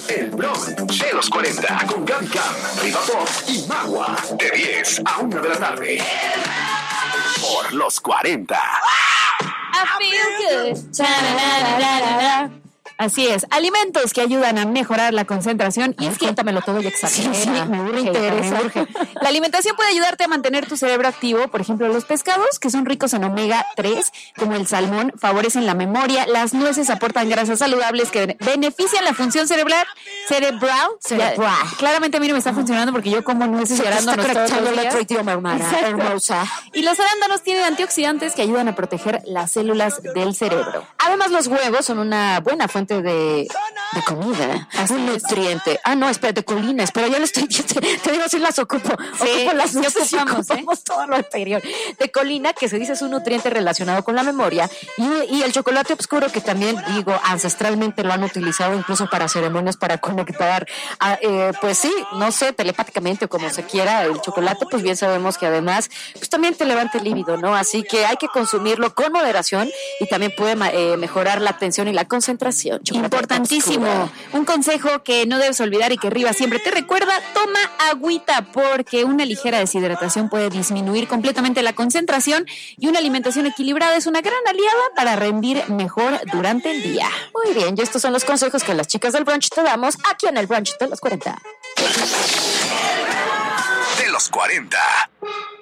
El Brunch de los 40 con Gaby Cam, Riva Pop y Magua. De 10 a 1 de la tarde. Por los 40. I feel good. Cha-ra-ra-ra-ra-ra. Así es, alimentos que ayudan a mejorar la concentración. Y es que cuéntamelo todo y exagera. Sí, me urge. La alimentación puede ayudarte a mantener tu cerebro activo. Por ejemplo, los pescados, que son ricos en omega 3, como el salmón, favorecen la memoria. Las nueces aportan grasas saludables que benefician la función cerebral. Ya, claramente a mí no me está funcionando porque yo como nueces y arándanos todos los días. Otro idioma, hermosa. Y los arándanos tienen antioxidantes que ayudan a proteger las células del cerebro. Además, los huevos son una buena fuente de comida, un nutriente. No, espérate, colinas, pero ya lo estoy te digo, si las ocupo. Sí, ocupo las sí ocupamos, todo lo anterior. De colina, que se dice es un nutriente relacionado con la memoria, y el chocolate oscuro, que también, digo, ancestralmente lo han utilizado incluso para ceremonias, para conectar, pues sí, no sé, telepáticamente o como se quiera, el chocolate, pues bien sabemos que además, pues también te levanta el líbido, ¿no? Así que hay que consumirlo con moderación y también puede mejorar la atención y la concentración. Importantísimo. Un consejo que no debes olvidar y que Riva siempre te recuerda: toma agüita, porque una ligera deshidratación puede disminuir completamente la concentración, y una alimentación equilibrada es una gran aliada para rendir mejor durante el día. Muy bien, y estos son los consejos que las chicas del brunch te damos aquí en el brunch de los 40. De los 40.